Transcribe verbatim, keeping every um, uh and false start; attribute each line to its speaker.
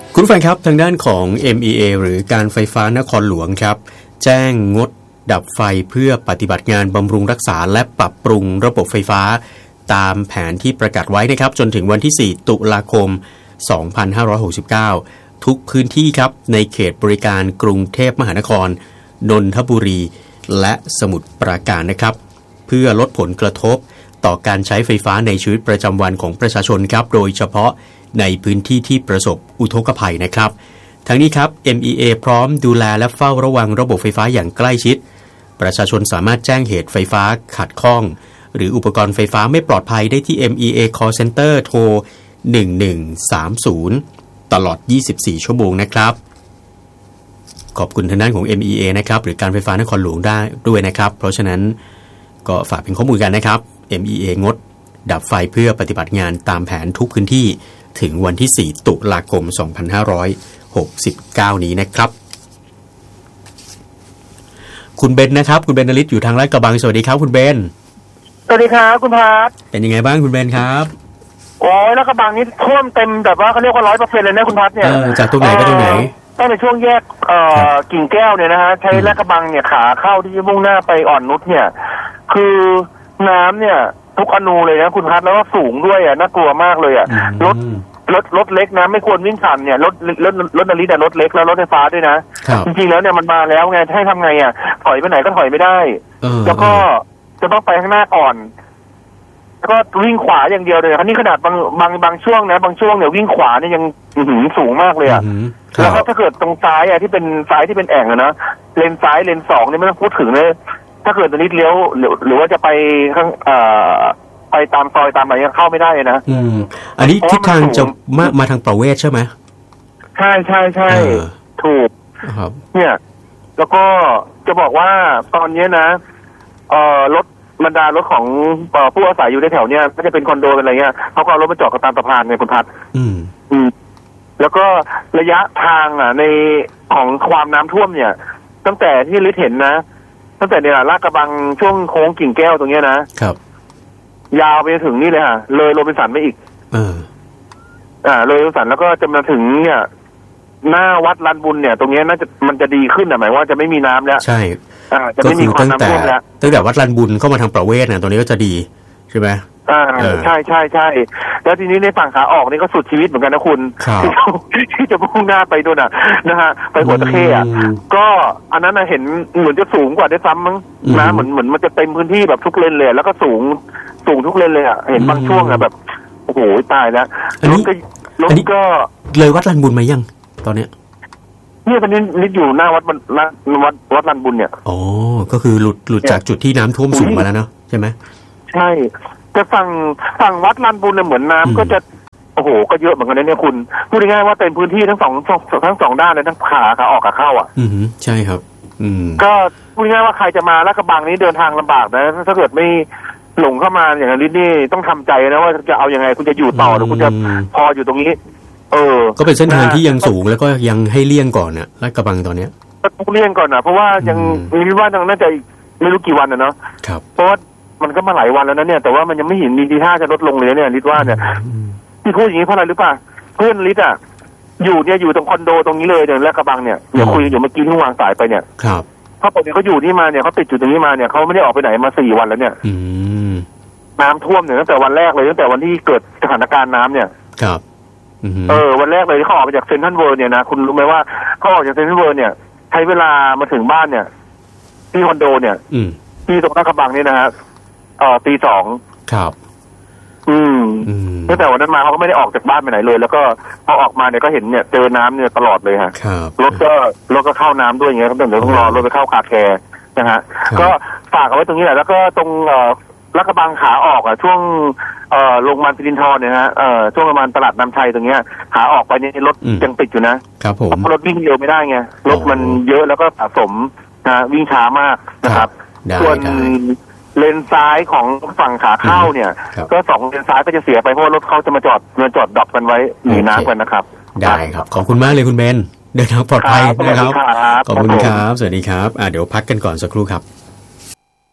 Speaker 1: คุณผู้ฟังครับทางด้านของ เอ็ม อี เอ หรือการไฟฟ้านครหลวงครับแจ้งงดดับไฟเพื่อปฏิบัติงานบำรุงรักษาและปรับปรุงระบบไฟฟ้าตามแผนที่ประกาศไว้นะครับจนถึงวันที่สี่ตุลาคมสองพันห้าร้อยหกสิบเก้าทุกพื้นที่ครับในเขตบริการกรุงเทพมหานครนนทบุรีและสมุทรปราการนะครับเพื่อลดผลกระทบต่อการใช้ไฟฟ้าในชีวิตประจำวันของประชาชนครับโดยเฉพาะในพื้นที่ที่ประสบอุทกภัยนะครับทั้งนี้ครับ เอ็ม อี เอ พร้อมดูแลและเฝ้าระวังระบบไฟฟ้าอย่างใกล้ชิดประชาชนสามารถแจ้งเหตุไฟฟ้าขัดข้องหรืออุปกรณ์ไฟฟ้าไม่ปลอดภัยได้ที่ เอ็ม อี เอ Call Center โทรหนึ่งหนึ่งสามศูนย์ตลอดยี่สิบสี่ชั่วโมงนะครับขอบคุณทางด้านของ เอ็ม อี เอ นะครับหรือการไฟฟ้านครหลวงได้ด้วยนะครับเพราะฉะนั้นก็ฝากเป็นข้อมูลกันนะครับ เอ็ม อี เอ งดดับไฟเพื่อปฏิบัติงานตามแผนทุกพื้นที่ถึงวันที่สี่ตุลาคมสองพันห้าร้อยหกสิบเก้านี้นะครับคุณเบนนะครับคุณเบนนฤทธิ์อยู่ทางลาดกระบังสวัสดีครับคุณเบน
Speaker 2: สวัสดีครับคุณพัฒน์
Speaker 1: เป็นยังไงบ้างคุณเบนครับ
Speaker 2: โอ้ยลาดกระบังนี่ท่วมเต็มแบบว่าเขาเรียกว่าร้อยเปอร์เซ็นต์เลยนะคุณพัฒน์เนี่ย
Speaker 1: จากตรงไหนไปตรงไหน
Speaker 2: ตั้งแต่ช่วงแยกเอ่อกิ่งแก้วเนี่ยนะฮะใช้ลาดกระบังเนี่ยขาเข้าที่จะมุ่งหน้าไปอ่อนนุชเนี่ยคือน้ำเนี่ยทุกอนูเลยนะคุณพัฒน์แล้วก็สูงด้วยอ่ะน่ากลัวมากเลยอ่ะรถรถรถเล็กนะไม่ควรวิ่งผ่านเนี่ยรถรถรถนาฬิการถเล็กแล้วรถไฟฟ้าด้วยนะจริงๆแล้วเนี่ยมันมาแล้วไงให้ทำไงอ่ะถอยไปไหนก็ถอยไม่ได้แล้วก็จะต้องไปข้างหน้าก่อนก็วิ่งขวาอย่างเดียวเลยครับนี่ขนาดบางบางบางช่วงนะบางช่วงเนี่ยวิ่งขวาเนี่ยยังสูงมากเลยอ่ะแล้วก็ถ้าเกิดตรงซ้ายอ่ะที่เป็นซ้ายที่เป็นแอ่งอะนะเลนซ้ายเลนสองนี่ไม่ต้องพูดถึงเลยถ้าเกิดนาฬิกาเลี้ยวหรือว่าจะไปข้างอ่าไปตามซอยตามอะไรยังเข้าไม่ได้นะ
Speaker 1: อืมอันนี้ทิศทางจะมามาทางประเวศใช่ไหม
Speaker 2: ใช่ใช่ใช่ถูก
Speaker 1: ครับ
Speaker 2: เนี่ยแล้วก็จะบอกว่าตอนนี้นะเอ่อรถบรรดารถของผู้อาศัยอยู่ในแถวเนี้ยก็จะเป็นคอนโดเป็นอะไรเงี้ยเขาก็เอารถมาจอดกันตามสะพานไงคุณพัฒน์
Speaker 1: อืม
Speaker 2: อืมแล้วก็ระยะทางอ่ะในของความน้ำท่วมเนี่ยตั้งแต่ที่ลิศเห็นนะตั้งแต่เนี่ยลาดกระบังช่วงโค้งกิ่งแก้วตรงเนี้ยนะครับยาวไปถึงนี่เลยฮะเลยโรบินสันไปอีก
Speaker 1: เออ
Speaker 2: อ่าเลยโรบินสันแล้วก็จะมาถึงเนี่ยหน้าวัดลานบุญเนี่ยตรงนี้น่าจะมันจะดีขึ้นอ่ะหมายว่าจะไม่มีน้ำแล้ว
Speaker 1: ใช่
Speaker 2: อ่าจะไม่มีความน้ำท่วมแล้ว
Speaker 1: ตั้งแต่วัดลานบุญเข้ามาทางประเวศเนี่ยตรงนี้ก็จะดีใช่ไหม
Speaker 2: อ่าใช่ใช่ใช่แล้วทีนี้ในฝั่งขาออกนี่ก็สุดชีวิตเหมือนกันนะคุณที่จะมุ่งหน้าไปด้วยน่ะนะฮะไปหัวตะเข้อ่ะก็อันนั้นนะเห็นเหมือนจะสูงกว่าได้ซ้ำมั้งนะเหมือนเหมือนมันจะเต็มพื้นที่แบบทุกเลนเลยแล้วก็สูงสูงทุกเลนเลยอ่ะเห็นบางช่วงอ่ะแบบโอ้โหตายแล้วรถก็รถก็
Speaker 1: เลยวัดลานบุญมายังตอนเนี้ย
Speaker 2: นี่ตอนนี้นิดอยู่หน้าวัดวัดวัดลานบุญเนี่ย
Speaker 1: อ๋อก็คือหลุดหลุดจากจุดที่น้ำท่วมสูงมาแล้วเนาะใช่ไหม
Speaker 2: ใช่แต่ฝั่งฝั่งวัดลานบุญเนี่ยเหมือนน้ำก็จะโอ้โหก็เยอะเหมือนกันนะเนี่ยคุณพูดง่ายๆว่าเต็มพื้นที่ทั้งสองทั้งสองด้านเลยทั้งขาขาออกขาเข้าอ่ะ
Speaker 1: อืมใช่ครับอืม
Speaker 2: ก็พูดง่ายๆว่าใครจะมาลาดกระบังนี้เดินทางลำบากนะถ้าเกิดไม่หลงเข้ามาอย่างนี้นี่ต้องทำใจนะว่าจะเอายังไงคุณจะอยู่ต่อหรือคุณจะพออยู่ตรงนี้เออ
Speaker 1: ก็เป็นเส้นทางที่ยังสูงแล้วก็ยังให้เลี่ยงก่อนน่ะลาดกระบังตอนเนี้ย
Speaker 2: ต้องเลี่ยงก่อนนะเพราะว่ายังมีว่าน่าจะไม่รู้กี่วันนะเนาะ
Speaker 1: ครับ
Speaker 2: เพราะว่ามันก็มาหลายวันแล้วนะเนี่ยแต่ว่ามันยังไม่เห็นมีทีท่าจะลดลงเลยเนี่ยลิศว่าเนี่ยที่พูดอย่างนี้เพราะอะไรหรือเปล่าเพื่อนลิศอ่ะอยู่เนี่ยอยู่ตรงคอนโดตรงนี้เลยเนี่ยลาดกระบังเนี่ยเดี๋ยวคุยอยู่เมื่อกี้ที่วางสายไปเนี่ย
Speaker 1: ครับ
Speaker 2: เพราะปกติเขาอยู่นี่มาเนี่ยเขาติดอยู่ตรงนี้มาเนี่ยเขาไม่ได้ออกไปไหนมาสี่วันแล้วเนี่ยน้ำท่วมเนี่ยตั้งแต่วันแรกเลยตั้งแต่วันที่เกิดสถานการณ์น้ำเนี่ย
Speaker 1: ครับ
Speaker 2: เออวันแรกเลยที่เขาออกมาจากเซ็นทรัลเวิลด์เนี่ยนะคุณรู้ไหมว่าเขาออกจากเซ็นทรัลเวิลด์เนี่ยใช้เวลามาถึงบ้านเนี่ยที่คอนโดเนี่ยที่ตรงลาดกระบังนี่นะฮะเอ่อตีสอง
Speaker 1: ครับ
Speaker 2: อืมตั้งแต่วันนั้นมาเขาก็ไม่ได้ออกจากบ้านไปไหนเลยแล้วก็พอออกมาเนี่ยก็เห็นเนี่ยเจอน้ำเนี่ยตลอดเลยฮะรถก็รถก็เข้าน้ำด้วยอย่างเงี้ยครับเดี๋ยวต้องรอรถไปเข้าคาแคร์นะฮะก็ฝากเอาไว้ตรงนี้แหละแล้วก็ตรงเอ่อลาดกระบังขาออกอ่ะช่วงเอ่อโรงพยาบาลสิรินธรเนี่ยฮะเอ่อช่วงประมาณตลาดน้ำชัยตรงเนี้ยขาออกไปเนี่ยรถยังติดอยู่นะครับ
Speaker 1: ผม
Speaker 2: เพราะรถวิ่งเร็วไม่ได้ไงรถมันเยอะแล้วก็สะสมนะวิ่งช้ามากนะครับส่วนเลนซ้ายของฝั่งขาเข้าเนี่ยก็สองเลนซ้ายก็จะเสียไปเพราะรถเขาจะมาจอดมาจอดดับกันไว้หนีน้ำกันนะครับ
Speaker 1: ได้ครับขอบคุณมากเลยคุณเบนเดินทางปลอดภัยนะครับขอบคุณครับสวัสดีครับอ่าเดี๋ยวพักกันก่อนสักครู่ครับ